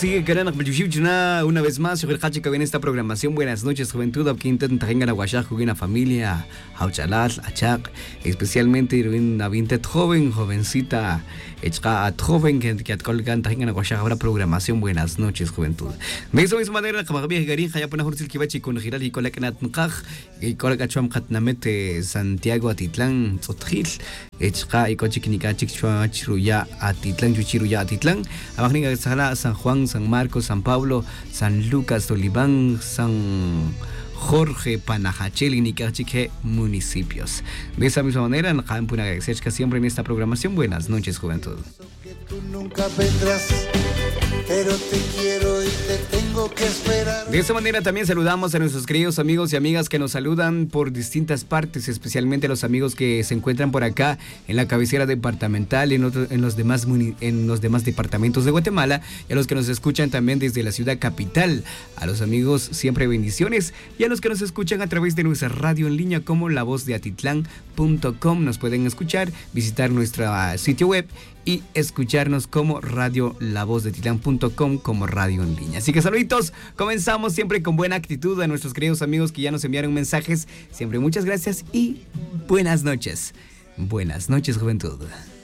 sigue queriendo una vez más sobre el hachi que viene esta programación. Buenas noches, juventud. Aquí intenta tengan aguachar con una familia, Hauchalat, Achak, especialmente una vintet jovencita, joven que atcolgan tengan aguachar ahora programación. Buenas noches, juventud. De esa misma manera, como había garín, ya pone Hursil Kibachi con Giral y con la Canat Nkaj, y con la Cachuam Katnamete, Santiago Atitlán, Zotril, Echka y Cochiquinica Chichua Chiruya Atitlán, Chuchiruya Atitlán, Abagninga Sala, San Juan, San Marcos, San Pablo, San Lucas, Tolibán, San Jorge, Panajachel y Nicachique municipios. De esa misma manera, en Campuna Gexechka siempre en esta programación. Buenas noches, juventud. Tú nunca vendrás, pero te quiero y te tengo que esperar. De esta manera también saludamos a nuestros queridos amigos y amigas que nos saludan por distintas partes, especialmente a los amigos que se encuentran por acá en la cabecera departamental, en los demás departamentos de Guatemala, y a los que nos escuchan también desde la ciudad capital. A los amigos siempre bendiciones, y a los que nos escuchan a través de nuestra radio en línea como lavozdeatitlán.com. Nos pueden escuchar, visitar nuestro sitio web y escucharnos como lavozdeatitlán.com como radio en línea. Así que saluditos, comenzamos siempre con buena actitud a nuestros queridos amigos que ya nos enviaron mensajes. Siempre muchas gracias y buenas noches. Buenas noches, juventud.